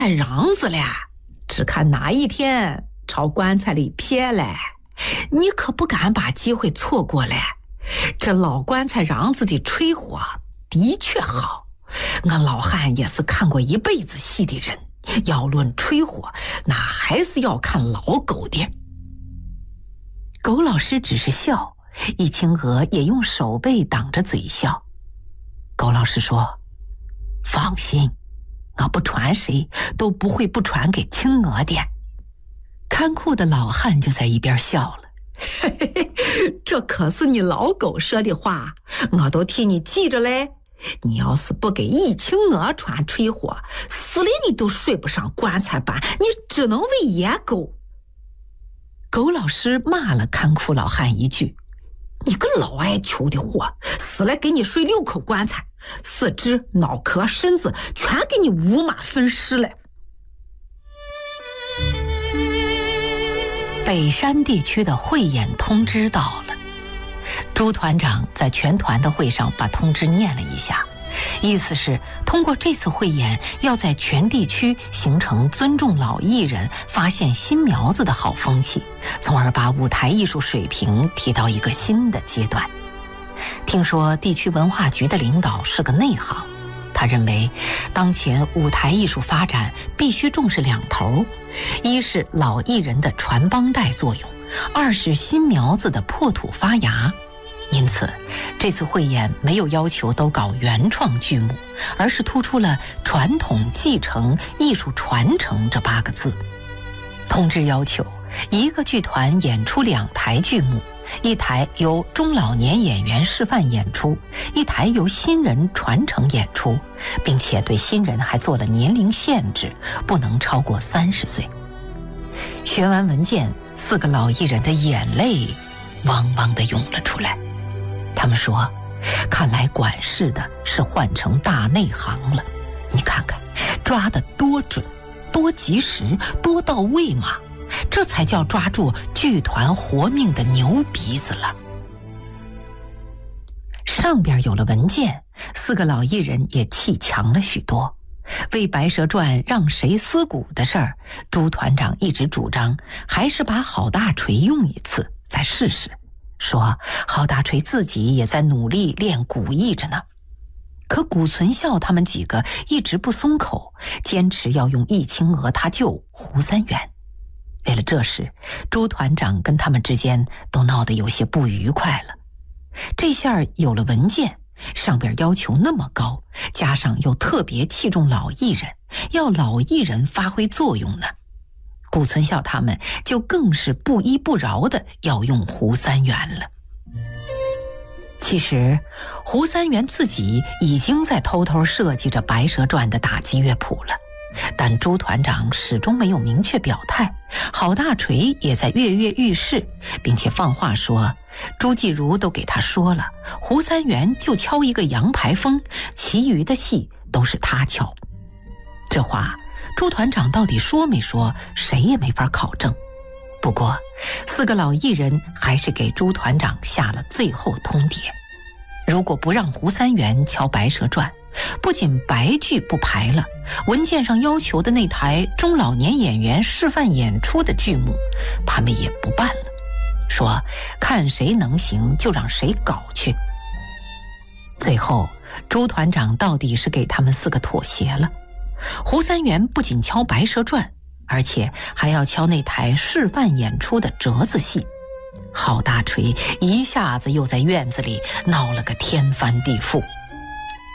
瓤子了，只看哪一天朝棺材里瞥来，你可不敢把机会错过了。这老棺材瓤子的吹火的确好，我老汉也是看过一辈子戏的人，要论吹火，那还是要看老狗的。狗老师只是笑，易清娥也用手背挡着嘴笑。狗老师说：“放心，我不传谁都不会不传给青娥的。”看库的老汉就在一边笑了：“嘿嘿嘿，这可是你老狗说的话，我都替你记着嘞。你要是不给易青娥传吹火，死了你都睡不上棺材板，你只能喂野狗。”狗老师骂了看库老汉一句：“你个老爱求的货，死了给你睡6口棺材，四肢、脑壳、身子全给你五马分尸了。”北山地区的汇演通知到了，朱团长在全团的会上把通知念了一下，意思是通过这次汇演，要在全地区形成尊重老艺人、发现新苗子的好风气，从而把舞台艺术水平提到一个新的阶段。听说地区文化局的领导是个内行，他认为当前舞台艺术发展必须重视2头，一是老艺人的传帮带作用，二是新苗子的破土发芽。因此这次汇演没有要求都搞原创剧目，而是突出了传统继承、艺术传承这8个字。通知要求一个剧团演出2台剧目，一台由中老年演员示范演出，一台由新人传承演出，并且对新人还做了年龄限制，不能超过30岁。学完文件，4个老艺人的眼泪汪汪地涌了出来。他们说，看来管事的是换成大内行了，你看看抓得多准，多及时，多到位嘛，这才叫抓住剧团活命的牛鼻子了。上边有了文件，4个老艺人也气强了许多。为《白蛇传》让谁撕鼓的事儿，朱团长一直主张还是把郝大锤用一次再试试，说郝大锤自己也在努力练鼓艺着呢。可谷存孝他们几个一直不松口，坚持要用易清娥他舅胡三元。为了这事，朱团长跟他们之间都闹得有些不愉快了。这下有了文件，上边要求那么高，加上又特别器重老艺人，要老艺人发挥作用呢，谷存孝他们就更是不依不饶的要用胡三元了。其实胡三元自己已经在偷偷设计着《白蛇传》的打击乐谱了，但朱团长始终没有明确表态。郝大锤也在跃跃欲试，并且放话说朱继儒都给他说了，胡三元就敲一个杨排风，其余的戏都是他敲。这话朱团长到底说没说，谁也没法考证。不过4个老艺人还是给朱团长下了最后通牒，如果不让胡三元敲《白蛇传》，不仅白剧不排了，文件上要求的那台中老年演员示范演出的剧目他们也不办了，说看谁能行就让谁搞去。最后朱团长到底是给他们4个妥协了，胡三元不仅敲《白蛇传》，而且还要敲那台示范演出的折子戏。郝大锤一下子又在院子里闹了个天翻地覆。